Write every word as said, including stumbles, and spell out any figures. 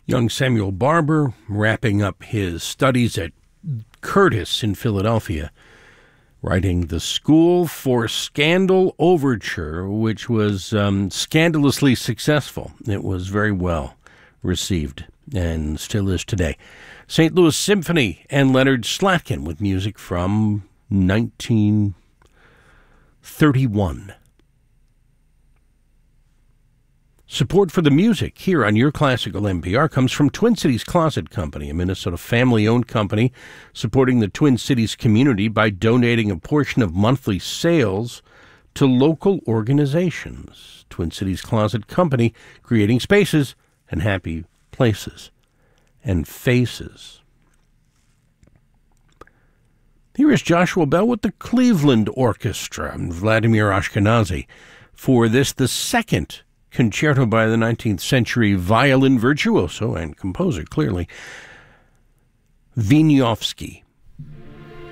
Young Samuel Barber, wrapping up his studies at Curtis in Philadelphia, writing the School for Scandal Overture, which was um, scandalously successful. It was very well received and still is today. Saint Louis Symphony and Leonard Slatkin with music from nineteen thirty-one. Support for the music here on Your Classical N P R comes from Twin Cities Closet Company, a Minnesota family-owned company supporting the Twin Cities community by donating a portion of monthly sales to local organizations. Twin Cities Closet Company, creating spaces and happy places and faces. Here is Joshua Bell with the Cleveland Orchestra and Vladimir Ashkenazy for this, the second concerto by the nineteenth century violin virtuoso and composer, clearly, Wieniawski.